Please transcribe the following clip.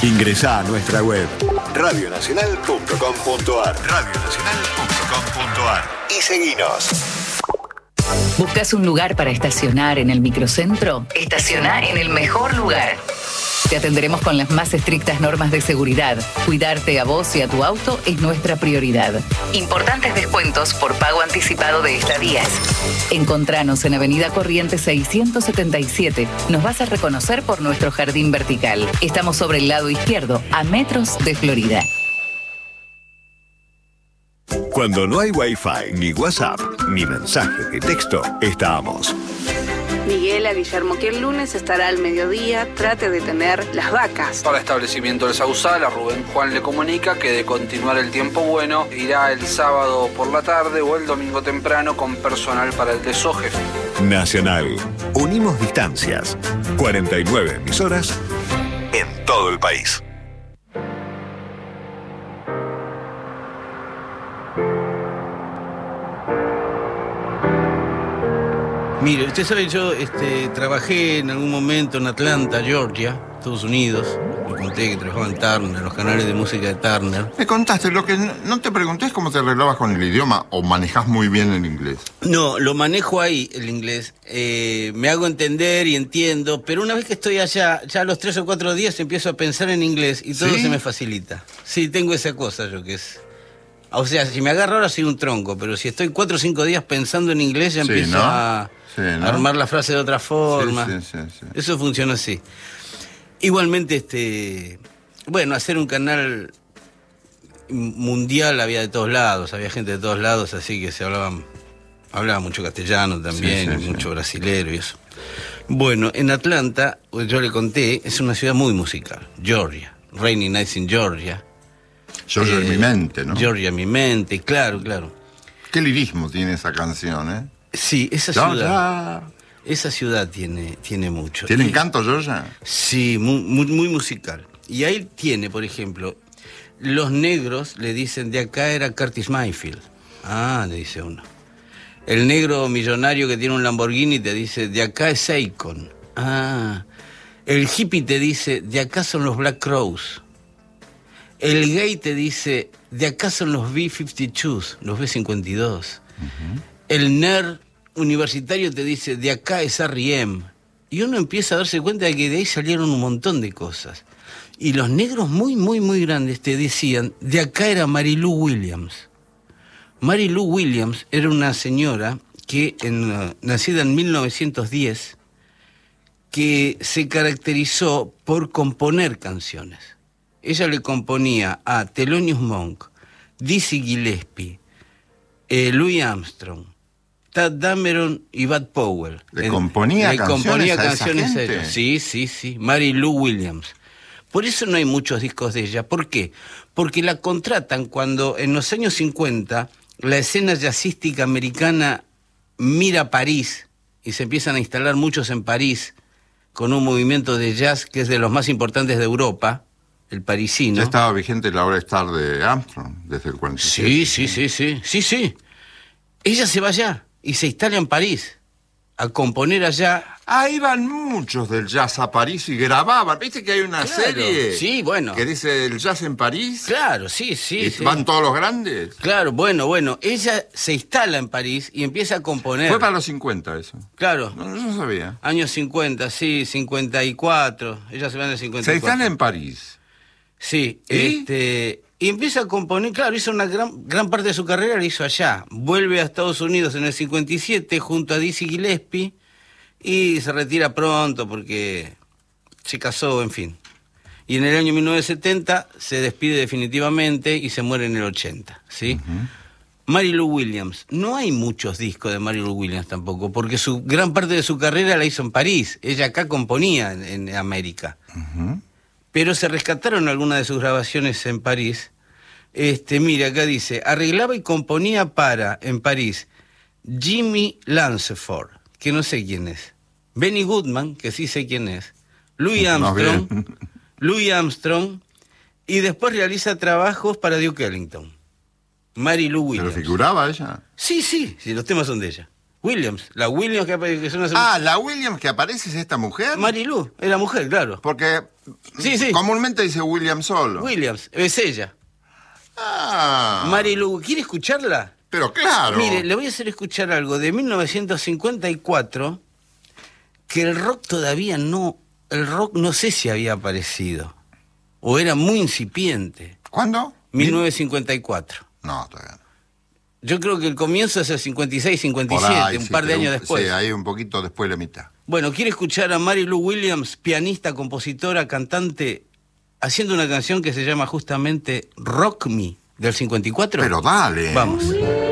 Ingresá a nuestra web radionacional.com.ar y seguinos. ¿Buscas un lugar para estacionar en el microcentro? Estaciona en el mejor lugar. Te atenderemos con las más estrictas normas de seguridad. Cuidarte a vos y a tu auto es nuestra prioridad. Importantes descuentos por pago anticipado de estadías. Encontranos en Avenida Corrientes 677. Nos vas a reconocer por nuestro jardín vertical. Estamos sobre el lado izquierdo, a metros de Florida. Cuando no hay Wi-Fi, ni WhatsApp, ni mensaje de texto, estamos. Miguel a Guillermo que el lunes estará al mediodía, trate de tener las vacas. Para establecimiento del Sausal, a Rubén Juan le comunica que de continuar el tiempo bueno, irá el sábado por la tarde o el domingo temprano con personal para el desoje. Nacional. Unimos distancias. 49 emisoras en todo el país. Mire, usted sabe, yo trabajé en algún momento en Atlanta, Georgia, Estados Unidos. Le conté que trabajaba en Turner, en los canales de música de Turner. Me contaste, lo que no te pregunté es cómo te arreglabas con el idioma o manejás muy bien el inglés. No, lo manejo ahí, el inglés. Me hago entender y entiendo, pero una vez que estoy allá, ya a los 3 o 4 días empiezo a pensar en inglés y todo se me facilita. Sí, tengo esa cosa yo que es... O sea, si me agarro ahora soy un tronco, pero si estoy 4 o 5 días pensando en inglés ya empiezo a armar la frase de otra forma. Sí. Eso funciona así. Igualmente, bueno, hacer un canal mundial había de todos lados, había gente de todos lados, así que hablaba mucho castellano también, mucho brasilero y eso. Bueno, en Atlanta, yo le conté, es una ciudad muy musical, Georgia, Rainy Nights in Georgia. Georgia en mi mente, ¿no? Georgia en mi mente, claro. Qué lirismo tiene esa canción, ¿eh? Sí, esa ciudad tiene mucho. ¿Tiene encanto, Georgia? Sí, muy musical. Y ahí tiene, por ejemplo, los negros le dicen, de acá era Curtis Mayfield. Ah, le dice uno. El negro millonario que tiene un Lamborghini te dice, de acá es Akon. Ah. El hippie te dice, de acá son los Black Crowes. El gay te dice, de acá son los B-52s, los B-52. El nerd universitario te dice, de acá es R.E.M. Y uno empieza a darse cuenta de que de ahí salieron un montón de cosas. Y los negros muy grandes te decían, de acá era Mary Lou Williams. Mary Lou Williams era una señora que, nacida en 1910, que se caracterizó por componer canciones. Ella le componía a Thelonious Monk, Dizzy Gillespie, Louis Armstrong, Tad Dameron y Bud Powell. ¿Le componía canciones a ellos? Sí. Mary Lou Williams. Por eso no hay muchos discos de ella. ¿Por qué? Porque la contratan cuando en los años 50 la escena jazzística americana mira París y se empiezan a instalar muchos en París con un movimiento de jazz que es de los más importantes de Europa. El parisino. Ya estaba vigente la hora Star de Armstrong desde el 47. Sí. Ella se va allá y se instala en París a componer allá. Ah, iban muchos del jazz a París y grababan. ¿Viste que hay una serie? Sí, bueno. Que dice el jazz en París. Claro, sí. ¿Van todos los grandes? Claro, bueno. Ella se instala en París y empieza a componer. Fue para los 50 eso. Claro. No sabía. Años 50, sí, 54. Ella se va en el 54. Se instala en París. Sí, y empieza a componer, claro, hizo una gran parte de su carrera, la hizo allá. Vuelve a Estados Unidos en el 57 junto a Dizzy Gillespie y se retira pronto porque se casó, en fin. Y en el año 1970 se despide definitivamente y se muere en el 80, ¿sí? Mary Lou Williams. No hay muchos discos de Mary Lou Williams tampoco, porque gran parte de su carrera la hizo en París. Ella acá componía en América. Pero se rescataron algunas de sus grabaciones en París. Mira, acá dice, arreglaba y componía en París, Jimmy Lanceford, que no sé quién es, Benny Goodman, que sí sé quién es, Louis Armstrong, y después realiza trabajos para Duke Ellington. Mary Lou Williams. ¿Pero figuraba ella? Sí, los temas son de ella. Williams, la Williams que son la Williams que aparece es esta mujer. Mary Lou, era mujer, claro. Porque Sí, sí. Comúnmente dice Williams solo. Williams, es ella. Ah. Marilu, ¿quiere escucharla? Pero claro. Mire, le voy a hacer escuchar algo de 1954, que el rock no sé si había aparecido, o era muy incipiente. ¿Cuándo? 1954. No, todavía no. Yo creo que el comienzo es el 56, 57, Por ahí, un sí, par de pero años después. Sí, ahí un poquito después de la mitad. Bueno, ¿quiere escuchar a Marilu Williams, pianista, compositora, cantante, haciendo una canción que se llama justamente Rock Me, del 54? Pero dale. Vamos.